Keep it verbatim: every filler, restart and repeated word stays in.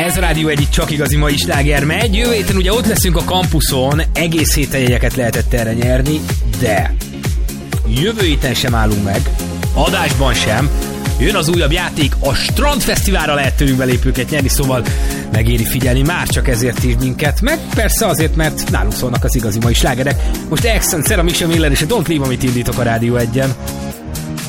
Ez a Rádió egyik csak igazi mai sláger megy. Jövő héten ugye ott leszünk a kampuszon, egész héten jegyeket lehetett erre nyerni, de jövő héten sem állunk meg, adásban sem. Jön az újabb játék, a Strandfesztiválra lehet tőlünk belépőket nyerni, szóval megéri figyelni már csak ezért is minket, meg persze azért, mert nálunk szólnak az igazi mai slágerek. Most Exxon, Sarah Michelle Miller és a Don't Leave, amit indítok a Rádió egyen.